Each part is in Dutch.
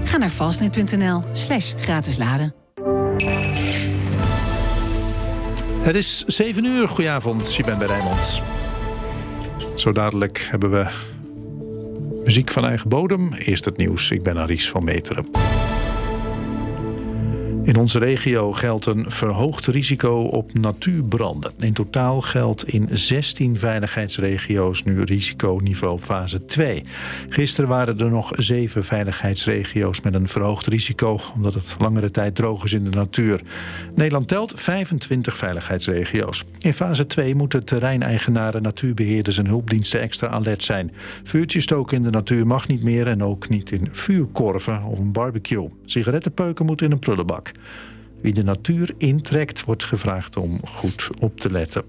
Ga naar fastnet.nl/gratis laden. Het is 7:00. Goedenavond, je bent bij Rijnmond. Zo dadelijk hebben we muziek van eigen bodem. Eerst het nieuws. Ik ben Aries van Meteren. In onze regio geldt een verhoogd risico op natuurbranden. In totaal geldt in 16 veiligheidsregio's nu risiconiveau fase 2. Gisteren waren er nog 7 veiligheidsregio's met een verhoogd risico, omdat het langere tijd droog is in de natuur. Nederland telt 25 veiligheidsregio's. In fase 2 moeten terreineigenaren, natuurbeheerders en hulpdiensten extra alert zijn. Vuurtjes stoken in de natuur mag niet meer en ook niet in vuurkorven of een barbecue. Sigarettenpeuken moeten in een prullenbak. Wie de natuur intrekt, wordt gevraagd om goed op te letten.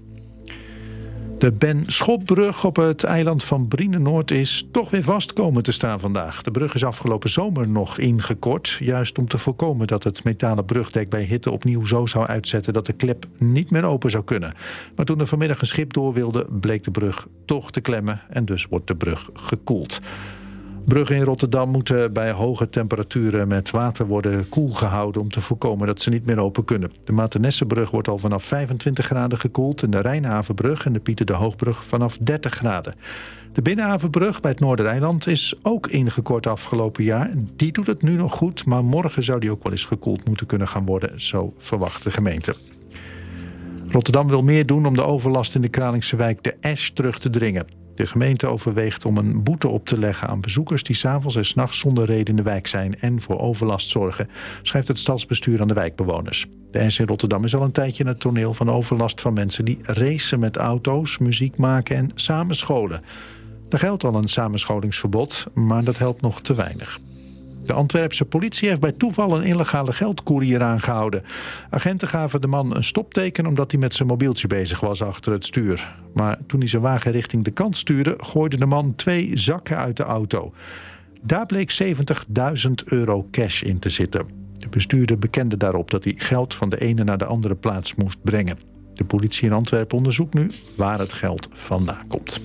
De Ben Schopbrug op het eiland van Brienenoord is toch weer vast komen te staan vandaag. De brug is afgelopen zomer nog ingekort, juist om te voorkomen dat het metalen brugdek bij hitte opnieuw zo zou uitzetten dat de klep niet meer open zou kunnen. Maar toen er vanmiddag een schip door wilde, bleek de brug toch te klemmen en dus wordt de brug gekoeld. Bruggen in Rotterdam moeten bij hoge temperaturen met water worden koel gehouden om te voorkomen dat ze niet meer open kunnen. De Maternessenbrug wordt al vanaf 25 graden gekoeld en de Rijnhavenbrug en de Pieter de Hoogbrug vanaf 30 graden. De Binnenhavenbrug bij het Noordereiland is ook ingekort afgelopen jaar. Die doet het nu nog goed, maar morgen zou die ook wel eens gekoeld moeten kunnen gaan worden, zo verwacht de gemeente. Rotterdam wil meer doen om de overlast in de Kralingse wijk de Esch terug te dringen. De gemeente overweegt om een boete op te leggen aan bezoekers die 's avonds en 's nachts zonder reden in de wijk zijn en voor overlast zorgen, schrijft het stadsbestuur aan de wijkbewoners. De Esch in Rotterdam is al een tijdje het toneel van overlast van mensen die racen met auto's, muziek maken en samenscholen. Er geldt al een samenscholingsverbod, maar dat helpt nog te weinig. De Antwerpse politie heeft bij toeval een illegale geldkoerier aangehouden. Agenten gaven de man een stopteken omdat hij met zijn mobieltje bezig was achter het stuur. Maar toen hij zijn wagen richting de kant stuurde, gooide de man 2 zakken uit de auto. Daar bleek 70.000 euro cash in te zitten. De bestuurder bekende daarop dat hij geld van de ene naar de andere plaats moest brengen. De politie in Antwerpen onderzoekt nu waar het geld vandaan komt.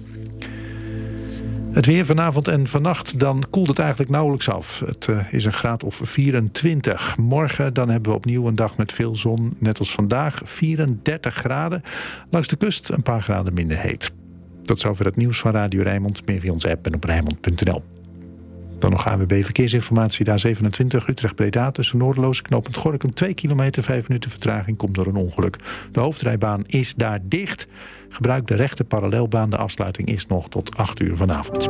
Het weer vanavond en vannacht, dan koelt het eigenlijk nauwelijks af. Het is een graad of 24. Morgen dan hebben we opnieuw een dag met veel zon. Net als vandaag 34 graden. Langs de kust een paar graden minder heet. Tot zover het nieuws van Radio Rijnmond. Meer via onze app en op Rijnmond.nl. Dan nog ANWB Verkeersinformatie. De A27 Utrecht-Breda tussen Noorderloos knooppunt Gorinchem 2 kilometer, 5 minuten vertraging, komt door een ongeluk. De hoofdrijbaan is daar dicht. Gebruik de rechte parallelbaan. De afsluiting is nog tot 8 uur vanavond.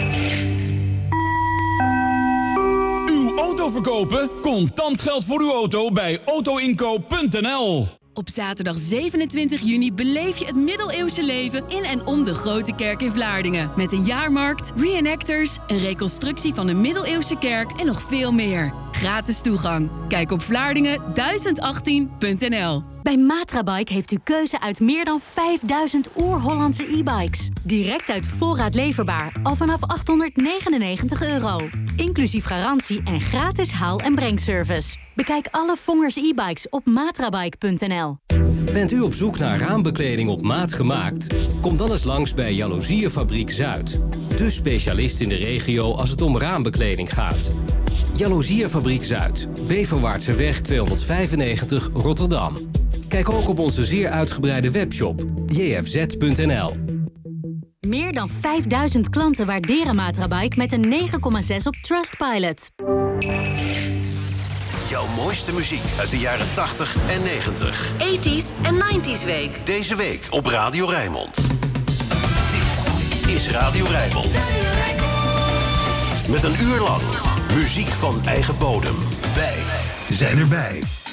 Uw auto verkopen? Contant geld voor uw auto bij autoinkoop.nl. Op zaterdag 27 juni beleef je het middeleeuwse leven in en om de Grote Kerk in Vlaardingen. Met een jaarmarkt, reenactors, een reconstructie van een middeleeuwse kerk en nog veel meer. Gratis toegang. Kijk op Vlaardingen1018.nl. Bij Matrabike heeft u keuze uit meer dan 5000 oer-Hollandse e-bikes. Direct uit voorraad leverbaar, al vanaf €899. Inclusief garantie en gratis haal- en brengservice. Bekijk alle Vongers e-bikes op matrabike.nl. Bent u op zoek naar raambekleding op maat gemaakt? Kom dan eens langs bij Jaloezierfabriek Zuid. De specialist in de regio als het om raambekleding gaat. Jaloezierfabriek Zuid, Beverwaartseweg 295 Rotterdam. Kijk ook op onze zeer uitgebreide webshop jfz.nl. Meer dan 5000 klanten waarderen Matrabike met een 9,6 op Trustpilot. Jouw mooiste muziek uit de jaren 80 en 90. 80s en 90s week. Deze week op Radio Rijnmond. Dit is Radio Rijnmond. Met een uur lang muziek van eigen bodem. Wij zijn erbij.